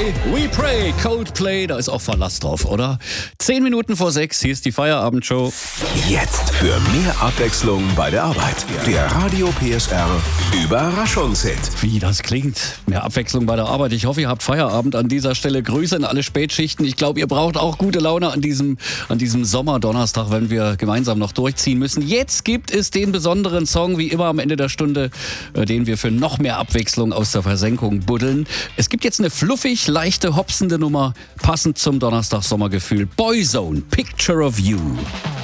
We Pray, Coldplay, da ist auch Verlass drauf, oder? 10 Minuten vor 6, hier ist die Feierabendshow. Jetzt für mehr Abwechslung bei der Arbeit. Der Radio PSR Überraschungshit. Wie das klingt, mehr Abwechslung bei der Arbeit. Ich hoffe, ihr habt Feierabend an dieser Stelle. Grüße an alle Spätschichten. Ich glaube, ihr braucht auch gute Laune an diesem Sommerdonnerstag, wenn wir gemeinsam noch durchziehen müssen. Jetzt gibt es den besonderen Song, wie immer am Ende der Stunde, den wir für noch mehr Abwechslung aus der Versenkung buddeln. Es gibt jetzt eine fluffig, leichte, hopsende Nummer, passend zum Donnerstag-Sommergefühl. Boyzone, Picture of You.